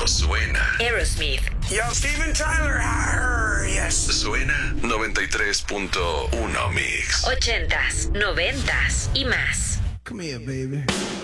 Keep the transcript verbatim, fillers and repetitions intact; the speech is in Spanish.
cuando suena. Aerosmith. Yo, Steven Tyler. Arr, yes. Suena noventa y tres punto uno Mix. Ochentas, noventas y más. Come here, baby.